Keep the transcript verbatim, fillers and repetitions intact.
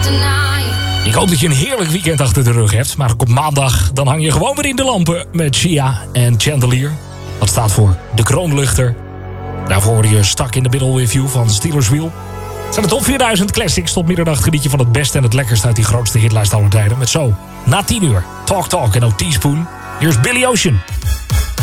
Ik hoop dat je een heerlijk weekend achter de rug hebt. Maar op maandag dan hang je gewoon weer in de lampen met Sia en Chandelier. Dat staat voor De Kroonluchter. Daarvoor hoor je Stuck in the Middle with You van Steelers Wheel. Het zijn de top vierduizend classics. Tot middernacht geniet je van het beste en het lekkerste uit die grootste hitlijst aller tijden. Met zo, na tien uur, Talk Talk en ook Teaspoon. Hier is Billy Ocean.